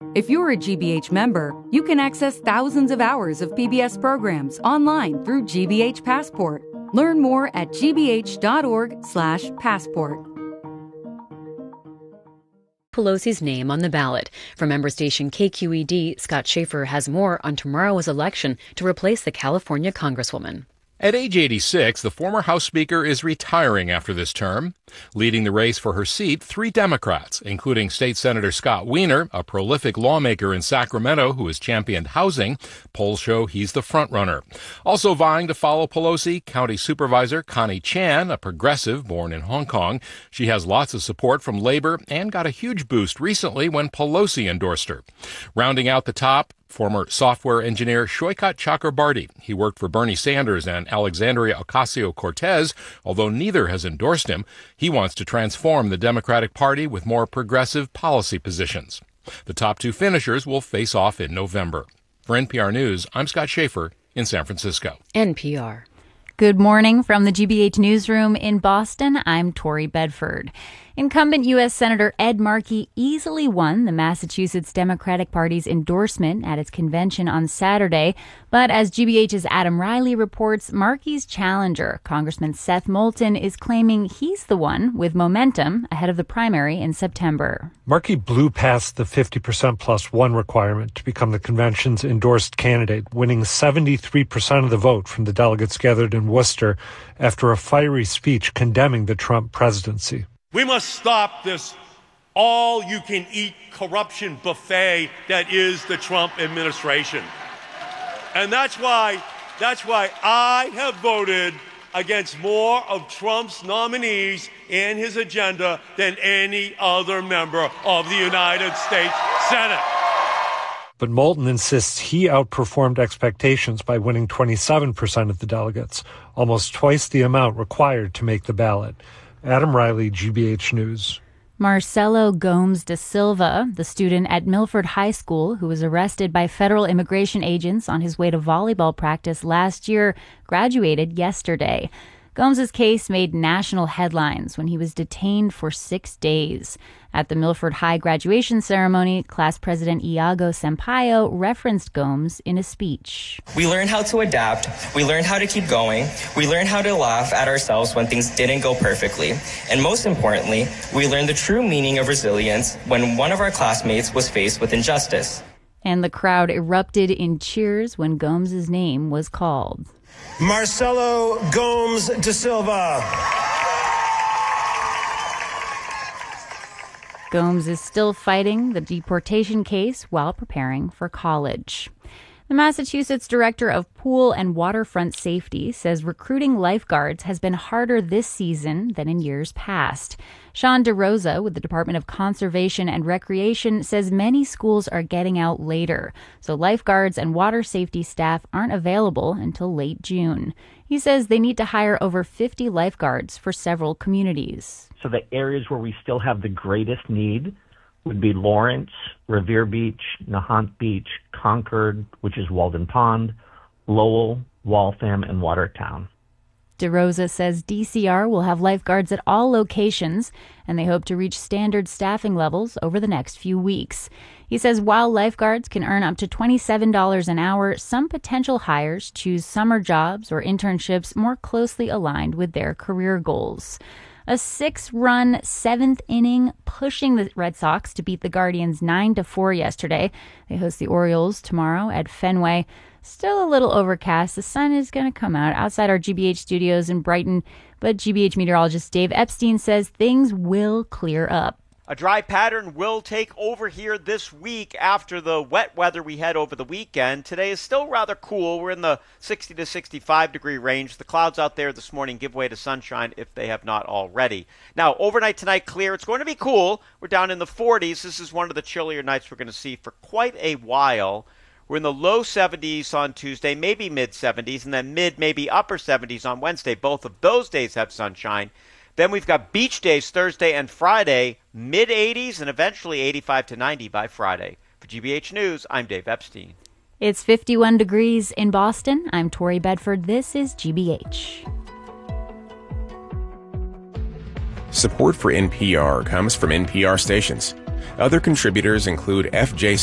If you're a GBH member, you can access thousands of hours of PBS programs online through GBH Passport. Learn more at gbh.org/passport. Pelosi's name on the ballot. For member station KQED, Scott Schaefer has more on tomorrow's election to replace the California Congresswoman. At age 86, the former House Speaker is retiring after this term. Leading the race for her seat, 3 Democrats, including State Senator Scott Wiener, a prolific lawmaker in Sacramento who has championed housing. Polls show he's the frontrunner. Also vying to follow Pelosi, County Supervisor Connie Chan, a progressive born in Hong Kong. She has lots of support from Labor and got a huge boost recently when Pelosi endorsed her. Rounding out the top, former software engineer Shoykat Chakrabarti. He worked for Bernie Sanders and Alexandria Ocasio-Cortez, although neither has endorsed him. He wants to transform the Democratic Party with more progressive policy positions. The top 2 finishers will face off in November. For NPR News, I'm Scott Schaefer in San Francisco. NPR. Good morning from the GBH Newsroom in Boston. I'm Tori Bedford. Incumbent U.S. Senator Ed Markey easily won the Massachusetts Democratic Party's endorsement at its convention on Saturday. But as GBH's Adam Riley reports, Markey's challenger, Congressman Seth Moulton, is claiming he's the one with momentum ahead of the primary in September. Markey blew past the 50% plus one requirement to become the convention's endorsed candidate, winning 73% of the vote from the delegates gathered in Worcester after a fiery speech condemning the Trump presidency. We must stop this all-you-can-eat corruption buffet that is the Trump administration. And that's why I have voted against more of Trump's nominees and his agenda than any other member of the United States Senate. But Moulton insists he outperformed expectations by winning 27% of the delegates, almost twice the amount required to make the ballot. Adam Riley, GBH News. Marcelo Gomes da Silva, the student at Milford High School who was arrested by federal immigration agents on his way to volleyball practice last year, graduated yesterday. Gomes's case made national headlines when he was detained for 6 days. At the Milford High graduation ceremony, class president Iago Sampaio referenced Gomes in a speech. We learned how to adapt. We learned how to keep going. We learned how to laugh at ourselves when things didn't go perfectly. And most importantly, we learned the true meaning of resilience when one of our classmates was faced with injustice. And the crowd erupted in cheers when Gomes's name was called. Marcelo Gomes da Silva. Gomes is still fighting the deportation case while preparing for college. The Massachusetts Director of Pool and Waterfront Safety says recruiting lifeguards has been harder this season than in years past. Sean DeRosa with the Department of Conservation and Recreation says many schools are getting out later, so lifeguards and water safety staff aren't available until late June. He says they need to hire over 50 lifeguards for several communities. So the areas where we still have the greatest need would be Lawrence, Revere Beach, Nahant Beach, Concord, which is Walden Pond, Lowell, Waltham, and Watertown. DeRosa says DCR will have lifeguards at all locations, and they hope to reach standard staffing levels over the next few weeks. He says while lifeguards can earn up to $27 an hour, some potential hires choose summer jobs or internships more closely aligned with their career goals. A 6-run 7th inning pushing the Red Sox to beat the Guardians 9-4 yesterday. They host the Orioles tomorrow at Fenway. Still a little overcast. The sun is going to come out outside our GBH studios in Brighton, but GBH meteorologist Dave Epstein says things will clear up. A dry pattern will take over here this week after the wet weather we had over the weekend. Today is still rather cool. We're in the 60 to 65 degree range. The clouds out there this morning give way to sunshine if they have not already. Now, overnight tonight, clear. It's going to be cool. We're down in the 40s. This is one of the chillier nights we're going to see for quite a while. We're in the low 70s on Tuesday, maybe mid-70s, and then mid, maybe upper 70s on Wednesday. Both of those days have sunshine. Then we've got beach days Thursday and Friday, mid-80s, and eventually 85 to 90 by Friday. For GBH News, I'm Dave Epstein. It's 51 degrees in Boston. I'm Tori Bedford. This is GBH. Support for NPR comes from NPR stations. Other contributors include FJ